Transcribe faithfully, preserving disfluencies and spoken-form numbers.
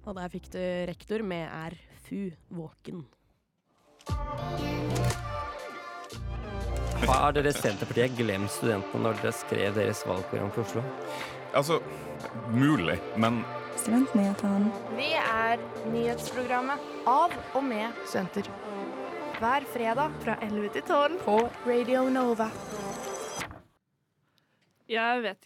Og der fikk du rektor med er Fu Våken. Har dere Senterpartiet glemt studentene når dere skrev deres valgprogram for Oslo? Altså, mulig, men Studentnyhetene. Vi er nyhetsprogrammet av og med studenter. Hver fredag fra elleve til tolv på Radio Nova. Jeg vet